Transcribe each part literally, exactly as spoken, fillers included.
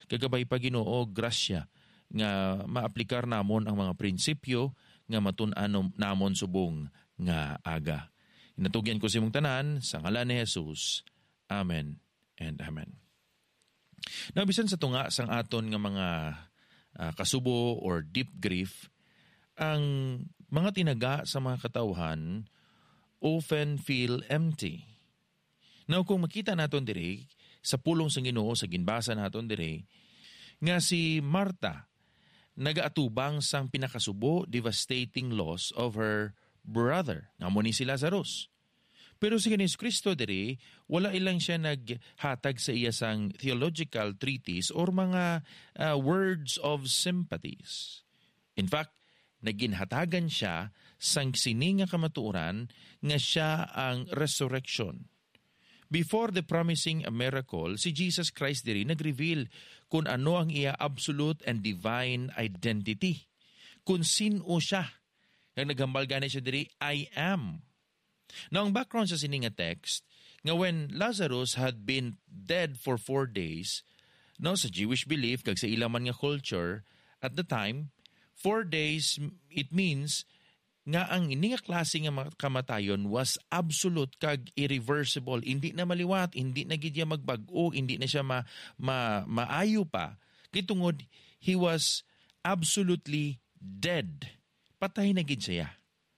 Kagabay pa Ginoo grasya nga maaplikar namon ang mga prinsipyo nga matun-an namon subong nga aga. Inatugyan ko si mong tanan sa ngalan ni Jesus. Amen and amen. Nabisan sa tunga sang aton nga mga uh, kasubo or deep grief, ang mga tinaga sa mga katawhan often feel empty. Now kung makita naton diri sa pulong sang Ginoo sa ginbasa naton diri nga si Marta nagaatubang sang pinakasubo, devastating loss of her brother, nga mo ni si Lazarus. Pero si Kristo diri, wala ilang siya naghatag sa iya sang theological treatise or mga uh, words of sympathies. In fact, naginhatagan siya sang sininga kamatuoran nga siya ang resurrection. Before the promising a miracle, si Jesus Christ diri nag-reveal kung ano ang iya absolute and divine identity. Kung sino siya. Ang naghambal gani siya diri, I am. Now, ang background sa sininga text, nga when Lazarus had been dead for four days, no, sa Jewish belief, kag sa ilaman nga culture, at the time, four days, it means nga ang ini nga klase nga kamatayon was absolute kag irreversible. Hindi na maliwat, hindi na gid niya magbag-o, hindi na siya ma, ma, maayo pa. Kay tungod, he was absolutely dead. Patay na gid siya.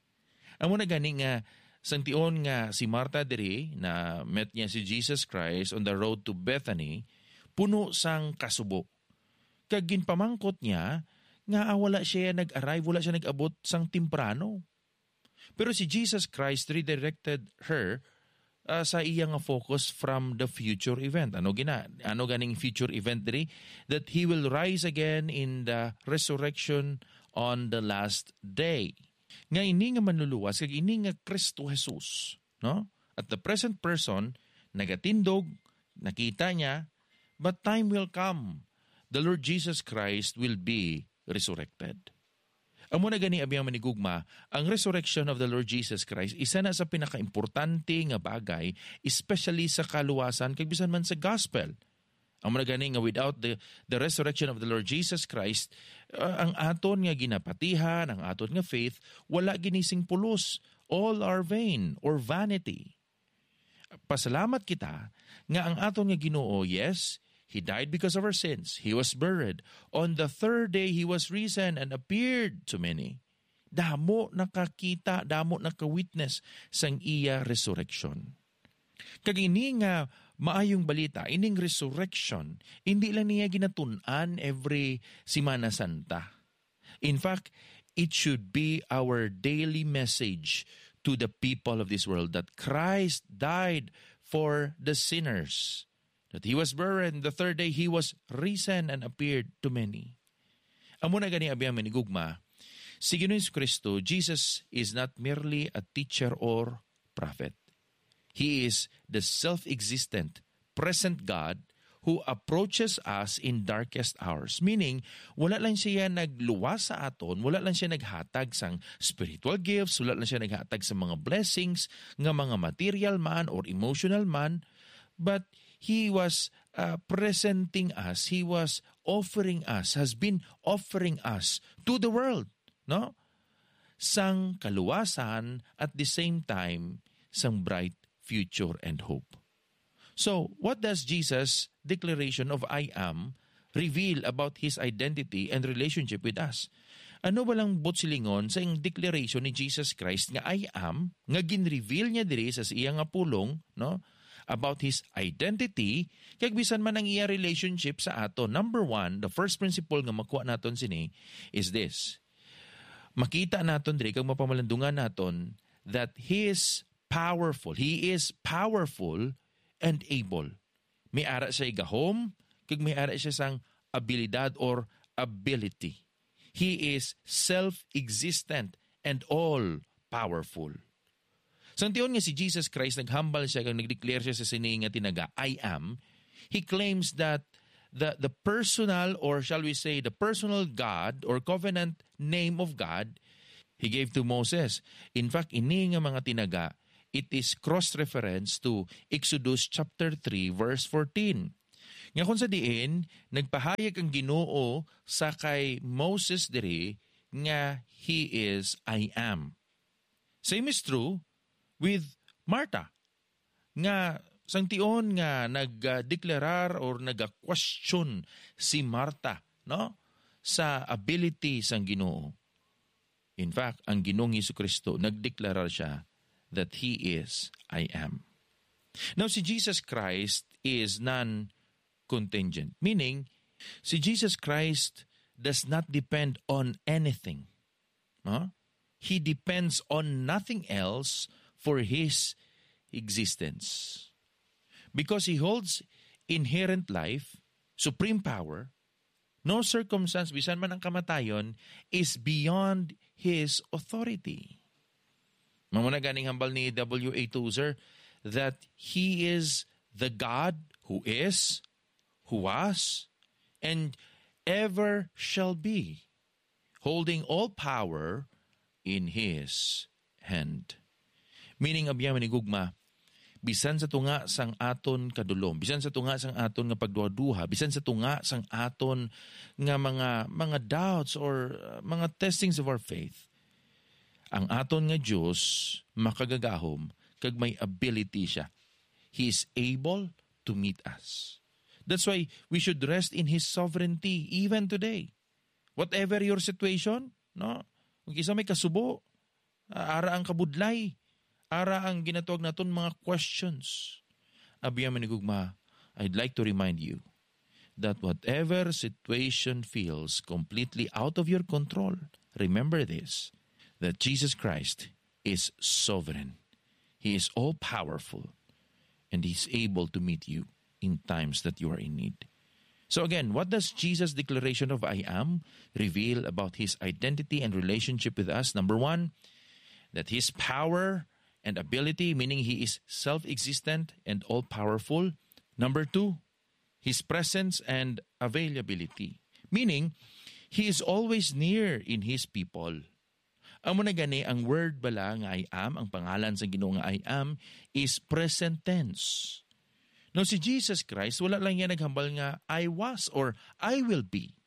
Amo na gani nga sangtion nga si Marta diri na met niya si Jesus Christ on the road to Bethany, puno sang kasubo. Kag ginpamangkot niya nga wala siya nag-arrive, wala siya nag-abot sang timprano. Pero si Jesus Christ redirected her uh, sa iya nga focus from the future event. Ano gina? Ano ganing future event diri? That he will rise again in the resurrection on the last day. Nga ini nga manluluwas, kag ini nga Kristo Jesus. No? At the present person, nagatindog, nakita niya, but time will come. The Lord Jesus Christ will be resurrected. Ang muna gani abiyang manigugma, ang resurrection of the Lord Jesus Christ isa na sa pinaka-importante nga bagay, especially sa kaluwasan kag bisan man sa gospel. Ang muna gani nga without the the resurrection of the Lord Jesus Christ, uh, ang aton nga ginapatihan, ang aton nga faith, wala ginising pulos. All are vain or vanity. Pasalamat kita nga ang aton nga Ginoo, yes, He died because of our sins. He was buried. On the third day, He was risen and appeared to many. Damo nakakita, damo nakawitness sang iya resurrection. Kag ini nga maayong balita, ining resurrection, hindi lang niya ginatun-an every Semana Santa. In fact, it should be our daily message to the people of this world that Christ died for the sinners. That He was buried, the third day He was risen and appeared to many. Amo na gani abiyang manigugma, si Ginoong Kristo, Jesus is not merely a teacher or prophet. He is the self-existent, present God who approaches us in darkest hours. Meaning, wala lang siya nagluwas sa aton, wala lang siya naghatag sang spiritual gifts, wala lang siya naghatag sa mga blessings, nga mga material man or emotional man, but He was uh, presenting us, He was offering us, has been offering us to the world, no? Sang kaluwasan at the same time, sang bright future and hope. So, what does Jesus' declaration of I am reveal about His identity and relationship with us? Ano ba lang butsilingon sa yung declaration ni Jesus Christ nga I am, nga gin-reveal niya diri sa iya nga pulong, no? About His identity, kag bisan man ang iya relationship sa ato. Number one, the first principle nga makuha naton sini is this. Makita naton diri kag mapamalandungan naton that He is powerful. He is powerful and able. May ara siya igahom, kag may ara siya sang abilidad or ability. He is self-existent and all-powerful. Sangtion nga si Jesus Christ, naghambal siya kag nagdeclare siya sa sini nga tinaga, I am. He claims that the, the personal, or shall we say, the personal God or covenant name of God, He gave to Moses. In fact, ini nga mga tinaga, it is cross-reference to Exodus chapter three, verse fourteen. Nga kung sa diin, nagpahayag ang Ginoo sa kay Moses diri nga he is I am. Same is true with Martha. Nga sang tion nga nagdeklarar or nag-question si Martha, no? Sa ability sang Ginoo. In fact, ang Ginoong Jesucristo nagdeklarar siya that he is I am. Now si Jesus Christ is non-contingent, meaning si Jesus Christ does not depend on anything. No? He depends on nothing else for his existence. Because he holds inherent life, supreme power, no circumstance, bisan man ang kamatayon, is beyond his authority. Mamuna ganing hambal ni W A Tozer that he is the God who is, who was, and ever shall be, holding all power in his hand. Meaning, abyaman ni Gugma, bisan sa tunga sang aton kadulom, bisan sa tunga sang aton nga pagduha-duha, bisan sa tunga sang aton nga mga mga doubts or uh, mga testings of our faith, ang aton nga Diyos makagagahom kag may ability siya. He is able to meet us. That's why we should rest in His sovereignty even today. Whatever your situation, no? Kung kisa may kasubo, ara ang kabudlay, ara ang ginatawag naton mga questions. Abiyam ni Gugma, I'd like to remind you that whatever situation feels completely out of your control, remember this, that Jesus Christ is sovereign. He is all-powerful, and He's able to meet you in times that you are in need. So again, what does Jesus' declaration of I am reveal about His identity and relationship with us? Number one, that His power and ability, meaning He is self-existent and all-powerful. Number two, His presence and availability, meaning He is always near in His people. Amo na gani, ang word bala nga I am, ang pangalan sa Ginoo nga I am, is present tense. No, si Jesus Christ, wala lang yan naghambal nga I was or I will be.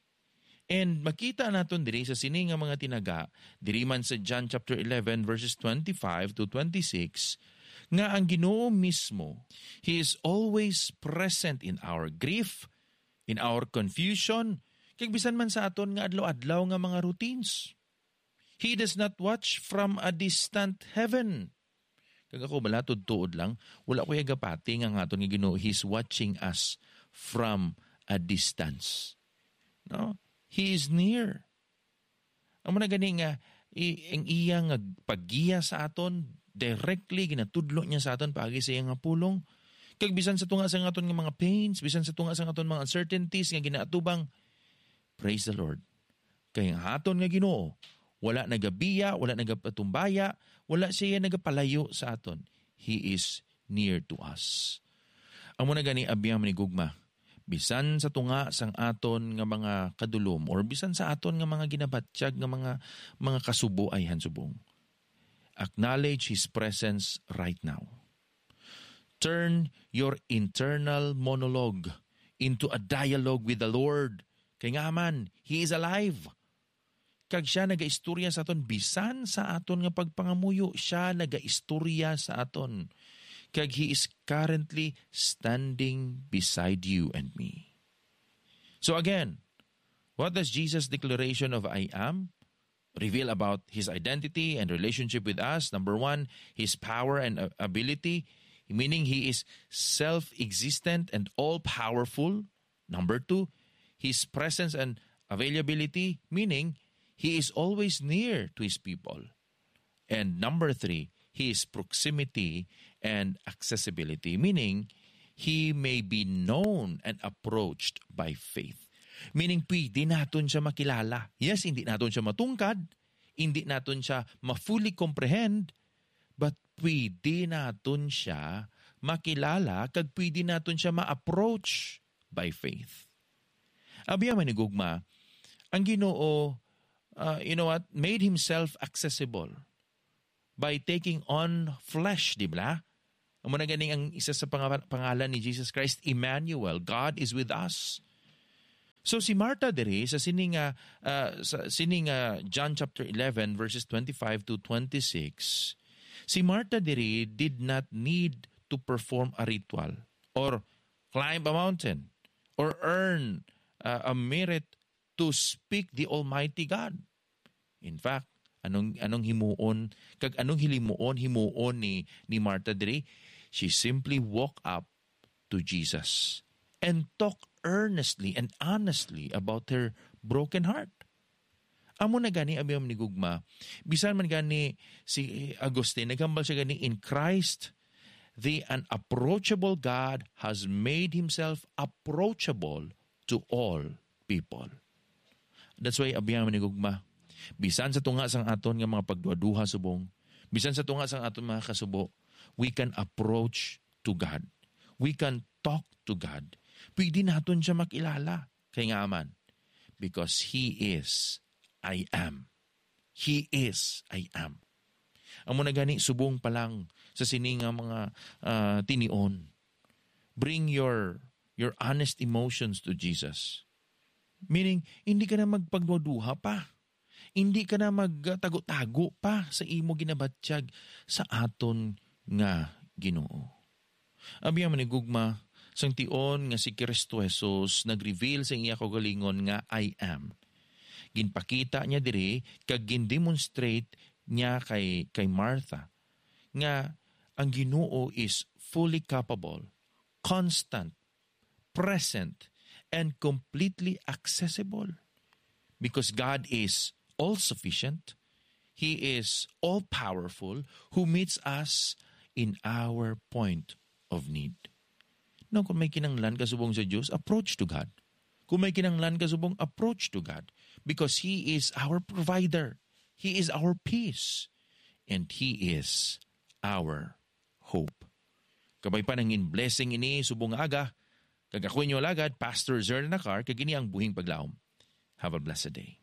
And makita naton diri sa sini nga mga tinaga, diri man sa John chapter eleven verses twenty-five to twenty-six, nga ang Ginoo mismo, He is always present in our grief, in our confusion, kag bisan man sa aton nga adlaw-adlaw nga mga routines. He does not watch from a distant heaven. Kag ako balatod tuod lang, wala ko higapati nga nga aton nga Ginoo, He's watching us from a distance. No? He is near. Amo na gani nga, i- ang iya nga paggiya sa aton, directly ginatudlo niya sa aton paagi sa iya nga pulong. Kag bisan sa tunga sa aton nga mga pains, bisan sa tunga sa aton mga uncertainties nga ginaatubang, praise the Lord. Kay ang aton nga Ginoo, wala nagabiya, wala nagapatumbaya, wala siya nagapalayo sa aton. He is near to us. Amo na gani abiyang ni Gugma, bisan sa tunga sang aton nga mga kadulom or bisan sa aton nga mga ginabatsyag nga mga mga kasubo ay hansubong, acknowledge His presence right now. Turn your internal monologue into a dialogue with the Lord. Kay nga man, He is alive. Kag siya nagaistorya sa aton, bisan sa aton nga pagpangamuyo, siya nagaistorya sa aton. Kag He is currently standing beside you and me. So again, what does Jesus' declaration of I am reveal about His identity and relationship with us? Number one, His power and ability, meaning He is self-existent and all-powerful. Number two, His presence and availability, meaning He is always near to His people. And number three, His proximity and accessibility, meaning He may be known and approached by faith. Meaning, pwede natin siya makilala. Yes, hindi natin siya matungkad, hindi natin siya ma-fully comprehend, but pwede natin siya makilala, kag pwede natin siya ma-approach by faith. Abiyaman ni Gugma, ang Ginoo, uh, you know what, made Himself accessible by taking on flesh, di ba? Amo na ganing ang isa sa pang- pangalan ni Jesus Christ, Emmanuel, God is with us. So si Martha diri sa sining uh, uh, sa sining uh, John chapter eleven verses twenty-five to twenty-six, si Martha diri did not need to perform a ritual or climb a mountain or earn uh, a merit to speak the Almighty God. In fact, anong anong himuon kag anong hilimuon himuon ni ni Martha diri, she simply walk up to Jesus and talk earnestly and honestly about her broken heart. Amo na gani abiyam ni gugma, bisan man gani si Agustin nagambal siya gani, in Christ the unapproachable God has made himself approachable to all people. That's why abiyam ni gugma, bisan sa tunga sang aton nga mga pagduha-duha subong, bisan sa tunga sang aton mga kasubo, we can approach to God. We can talk to God. Pwede natin siya makilala kay nga man. Because He is, I am. He is, I am. Ang muna gani, subong pa lang sa sininga mga uh, tinion. Bring your your honest emotions to Jesus. Meaning, hindi ka na magpagduduha pa. Hindi ka na magtago-tago pa sa imo ginabatsyag sa aton nga Ginoo. Abiyang manigugma, sang tion nga si Kristo Jesus nag-reveal sa iya kaugalingon nga I am. Ginpakita niya diri kag gin-demonstrate niya kay kay Martha nga ang Ginoo is fully capable, constant, present, and completely accessible. Because God is all-sufficient, He is all-powerful, who meets us in our point of need. No, kung may kinanglan ka subong sa Diyos, approach to God. Kung may kinanglan ka subong, approach to God. Because He is our provider. He is our peace. And He is our hope. Kabay pa nangin blessing ini subong aga. Kag ako inyo lagad, Pastor Zerl Nakar, kag ini ang buhing paglaom. Have a blessed day.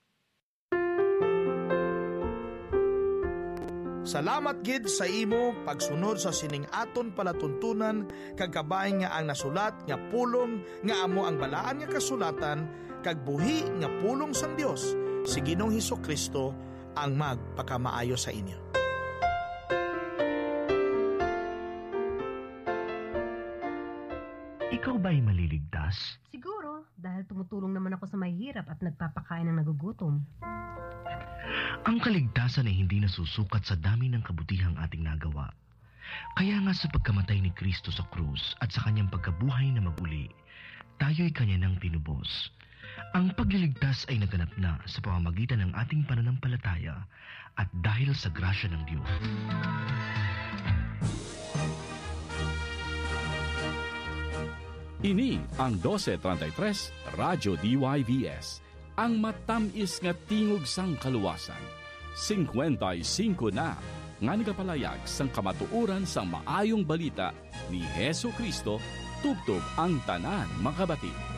Salamat gid sa imo pagsunod sa sining aton palatuntunan kag kabay nga ang nasulat nga pulong nga amo ang balaan nga kasulatan kag buhi nga pulong sang Dios si Ginoong Hesukristo ang magpakamaayo sa inyo. Ikaw ba'y maliligtas? Siguro, dahil tumutulong naman ako sa mahihirap at nagpapakain ng nagugutom. Ang kaligtasan ay hindi nasusukat sa dami ng kabutihang ating nagawa. Kaya nga sa pagkamatay ni Kristo sa krus at sa kanyang pagkabuhay na maguli, tayo'y kanya nang tinubos. Ang pagliligtas ay naganap na sa pamamagitan ng ating pananampalataya at dahil sa grasya ng Diyos. Ini ang twelve thirty-three Radyo D Y V S, ang matamis nga tingog sang kaluwasan. fifty-five na nga nagapalayag sang kamatuoran sang maayong balita ni Hesu Kristo tubtob ang tanan makabati.